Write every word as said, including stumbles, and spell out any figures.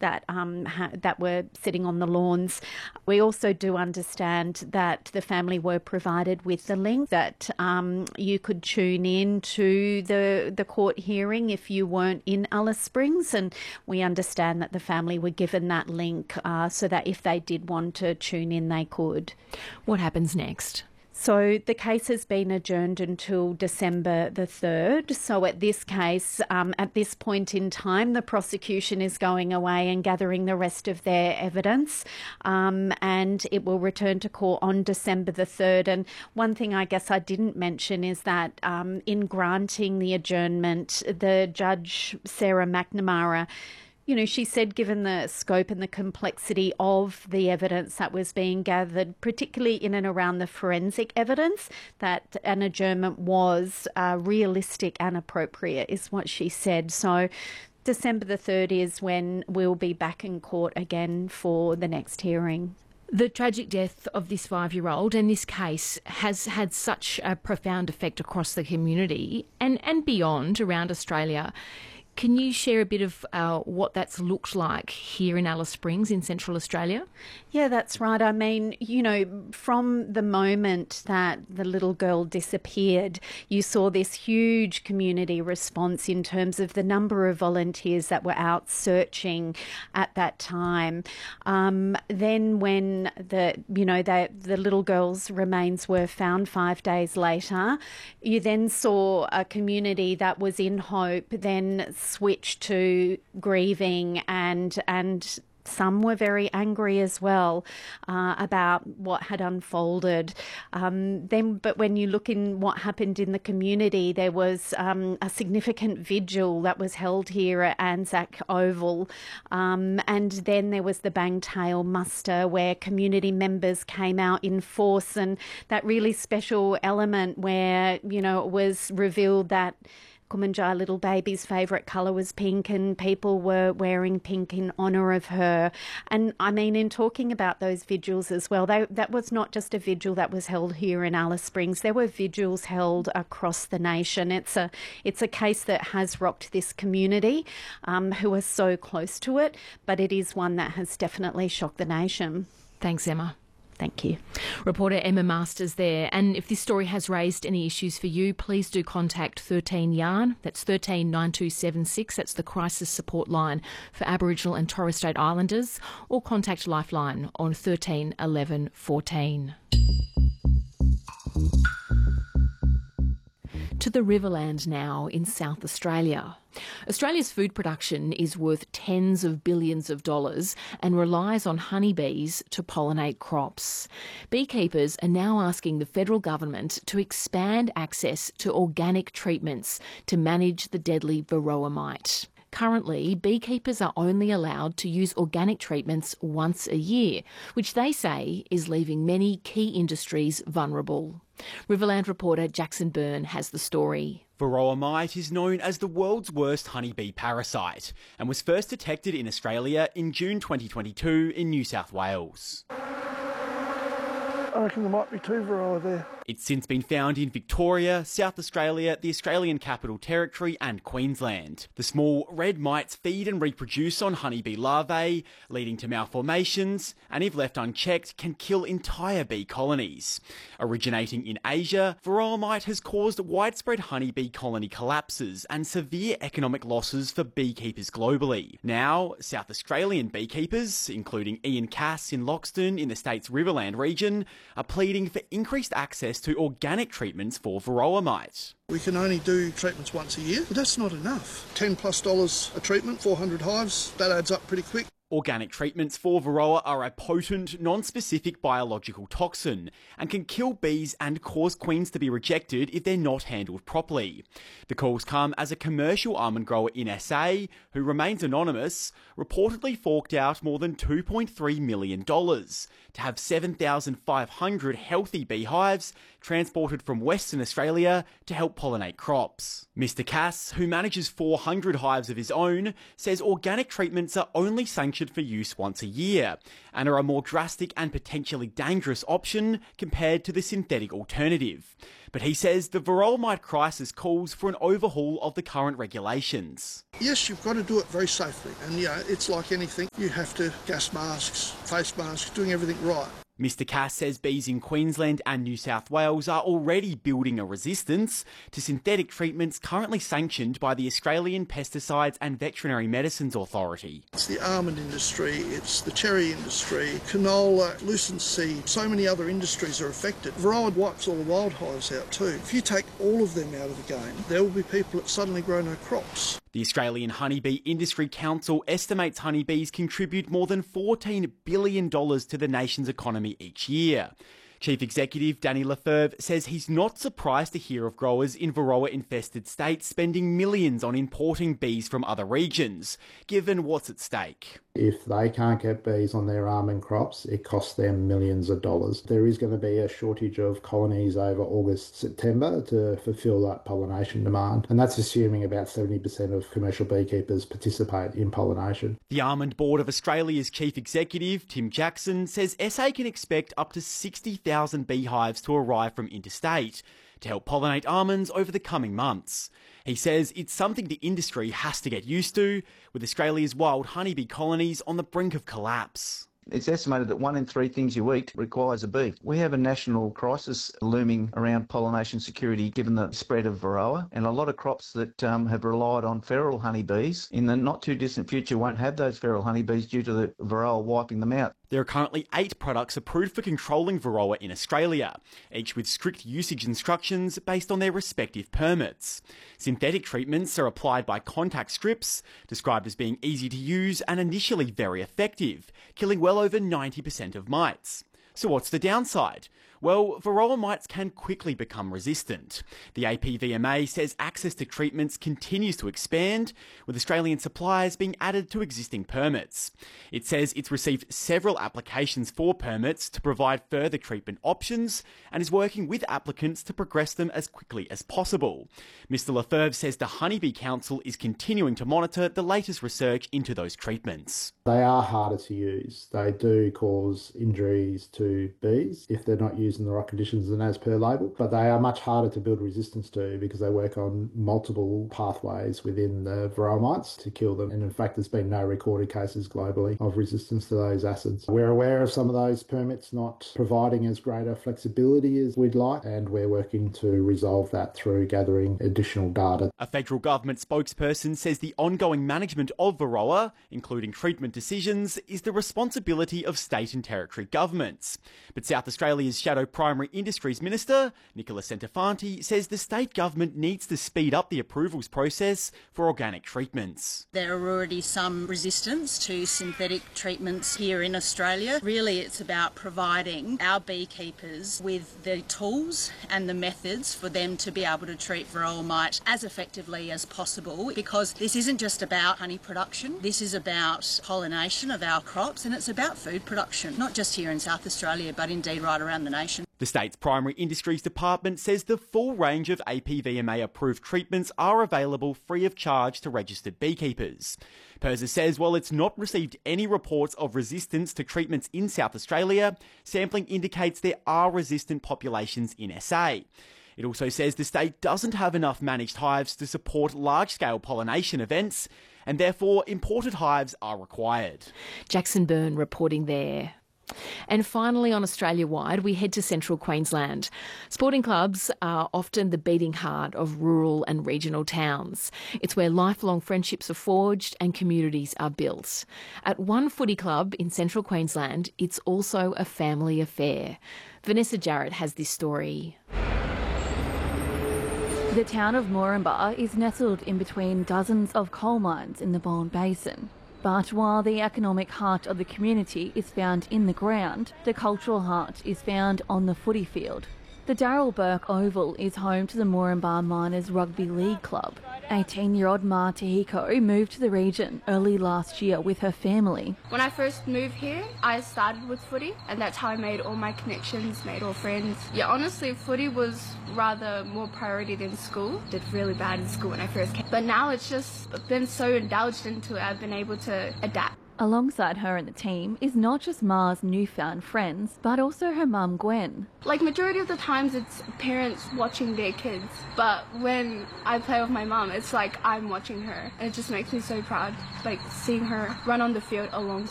that um, ha- that were sitting on the lawns. We also do understand that the family were provided with the link that um, you could tune in to the, the court hearing if you weren't in Alice Springs, and we understand that the family were given that link uh, so that if they did want to tune in, they could. What happens next? So the case has been adjourned until December the third. So at this case, um, at this point in time, the prosecution is going away and gathering the rest of their evidence, um, and it will return to court on December the third. And one thing I guess I didn't mention is that um, in granting the adjournment, the judge, Sarah McNamara, you know, she said given the scope and the complexity of the evidence that was being gathered, particularly in and around the forensic evidence, that an adjournment was uh, realistic and appropriate, is what she said. So December the third is when we'll be back in court again for the next hearing. The tragic death of this five-year-old and this case has had such a profound effect across the community and, and beyond around Australia. Can you share a bit of uh, what that's looked like here in Alice Springs in Central Australia? Yeah, that's right. I mean, you know, from the moment that the little girl disappeared, you saw this huge community response in terms of the number of volunteers that were out searching at that time. Um, then when the, you know, the, the little girl's remains were found five days later, you then saw a community that was in hope, then switch to grieving, and and some were very angry as well uh, about what had unfolded. Um, then, but when you look in what happened in the community, there was um, a significant vigil that was held here at Anzac Oval, um, and then there was the Bangtail muster where community members came out in force, and that really special element where, you know, it was revealed that Kumanjai little baby's favourite colour was pink, and people were wearing pink in honour of her. And I mean, in talking about those vigils as well, they, that was not just a vigil that was held here in Alice Springs. There were vigils held across the nation. It's a it's a case that has rocked this community, um, who are so close to it, but it is one that has definitely shocked the nation. Thanks, Emma. Thank you. Reporter Emma Masters there. And if this story has raised any issues for you, please do contact thirteen yarn. That's thirteen nine two seven six. That's the crisis support line for Aboriginal and Torres Strait Islanders. Or contact Lifeline on thirteen eleven fourteen. To the Riverland now in South Australia. Australia's food production is worth tens of billions of dollars and relies on honeybees to pollinate crops. Beekeepers are now asking the federal government to expand access to organic treatments to manage the deadly varroa mite. Currently, beekeepers are only allowed to use organic treatments once a year, which they say is leaving many key industries vulnerable. Riverland reporter Jackson Byrne has the story. Varroa mite is known as the world's worst honeybee parasite and was first detected in Australia in June twenty twenty-two in New South Wales. I reckon there might be two varroa there. It's since been found in Victoria, South Australia, the Australian Capital Territory and Queensland. The small red mites feed and reproduce on honeybee larvae, leading to malformations, and if left unchecked can kill entire bee colonies. Originating in Asia, varroa mite has caused widespread honeybee colony collapses and severe economic losses for beekeepers globally. Now, South Australian beekeepers, including Ian Cass in Loxton in the state's Riverland region, are pleading for increased access to organic treatments for varroa mite. We can only do treatments once a year, but that's not enough. ten plus dollars a treatment, four hundred hives, that adds up pretty quick. Organic treatments for varroa are a potent, non-specific biological toxin and can kill bees and cause queens to be rejected if they're not handled properly. The calls come as a commercial almond grower in S A, who remains anonymous, reportedly forked out more than two point three million dollars to have seven thousand five hundred healthy beehives transported from Western Australia to help pollinate crops. Mister Cass, who manages four hundred hives of his own, says organic treatments are only sanctioned manufactured for use once a year and are a more drastic and potentially dangerous option compared to the synthetic alternative. But he says the varroa mite crisis calls for an overhaul of the current regulations. Yes, you've got to do it very safely, and yeah, it's like anything. You have to gas masks, face masks, doing everything right. Mister Cass says bees in Queensland and New South Wales are already building a resistance to synthetic treatments currently sanctioned by the Australian Pesticides and Veterinary Medicines Authority. It's the almond industry, it's the cherry industry, canola, lucerne seed, so many other industries are affected. Varroa wipes all the wild hives out too. If you take all of them out of the game, there will be people that suddenly grow no crops. The Australian Honeybee Industry Council estimates honeybees contribute more than fourteen billion dollars to the nation's economy each year. Chief Executive Danny Lefebvre says he's not surprised to hear of growers in varroa-infested states spending millions on importing bees from other regions, given what's at stake. If they can't get bees on their almond crops, it costs them millions of dollars. There is going to be a shortage of colonies over August, September to fulfil that pollination demand. And that's assuming about seventy percent of commercial beekeepers participate in pollination. The Almond Board of Australia's Chief Executive, Tim Jackson, says S A can expect up to sixty thousand beehives to arrive from interstate to help pollinate almonds over the coming months. He says it's something the industry has to get used to, with Australia's wild honeybee colonies on the brink of collapse. It's estimated that one in three things you eat requires a bee. We have a national crisis looming around pollination security given the spread of varroa, and a lot of crops that um, have relied on feral honeybees in the not too distant future won't have those feral honeybees due to the varroa wiping them out. There are currently eight products approved for controlling varroa in Australia, each with strict usage instructions based on their respective permits. Synthetic treatments are applied by contact strips, described as being easy to use and initially very effective, killing well over ninety percent of mites. So what's the downside? Well, varroa mites can quickly become resistant. The A P V M A says access to treatments continues to expand, with Australian suppliers being added to existing permits. It says it's received several applications for permits to provide further treatment options and is working with applicants to progress them as quickly as possible. Mister Lefebvre says the Honeybee Council is continuing to monitor the latest research into those treatments. They are harder to use. They do cause injuries to bees if they're not used in the right conditions and as per label, but they are much harder to build resistance to because they work on multiple pathways within the varroa mites to kill them. And in fact, there's been no recorded cases globally of resistance to those acids. We're aware of some of those permits not providing as great a flexibility as we'd like, and we're working to resolve that through gathering additional data. A federal government spokesperson says the ongoing management of varroa, including treatment decisions, is the responsibility of state and territory governments. But South Australia's Shadow Primary Industries Minister, Nicola Centofanti, says the state government needs to speed up the approvals process for organic treatments. There are already some resistance to synthetic treatments here in Australia. Really, it's about providing our beekeepers with the tools and the methods for them to be able to treat varroa mite as effectively as possible, because this isn't just about honey production, this is about pollination of our crops, and it's about food production, not just here in South Australia, but indeed right around the nation. The state's Primary Industries Department says the full range of A P V M A-approved treatments are available free of charge to registered beekeepers. PIRSA says while it's not received any reports of resistance to treatments in South Australia, sampling indicates there are resistant populations in S A. It also says the state doesn't have enough managed hives to support large-scale pollination events, and therefore imported hives are required. Jackson Byrne reporting there. And finally, on Australia-wide, we head to central Queensland. Sporting clubs are often the beating heart of rural and regional towns. It's where lifelong friendships are forged and communities are built. At one footy club in central Queensland, it's also a family affair. Vanessa Jarrett has this story. The town of Moranbah is nestled in between dozens of coal mines in the Bowen Basin. But while the economic heart of the community is found in the ground, the cultural heart is found on the footy field. The Darryl Burke Oval is home to the Moranbah Miners Rugby League Club. eighteen-year-old Ma Tahiko moved to the region early last year with her family. When I first moved here, I started with footy, and that's how I made all my connections, made all friends. Yeah, honestly, footy was rather more priority than school. Did really bad in school when I first came. But now it's just been so indulged into it, I've been able to adapt. Alongside her and the team is not just Ma's newfound friends, but also her mum Gwen. Like, majority of the times it's parents watching their kids, but when I play with my mum, it's like I'm watching her. And it just makes me so proud, like seeing her run on the field alongside